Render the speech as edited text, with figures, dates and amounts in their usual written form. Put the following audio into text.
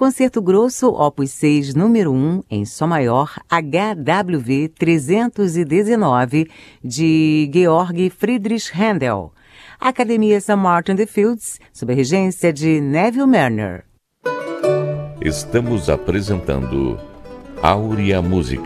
Concerto Grosso, Opus 6, número 1, em Sol maior, HWV 319, de Georg Friedrich Händel. Academia St. Martin the Fields, sob a regência de Neville Marriner. Estamos apresentando Áurea Música.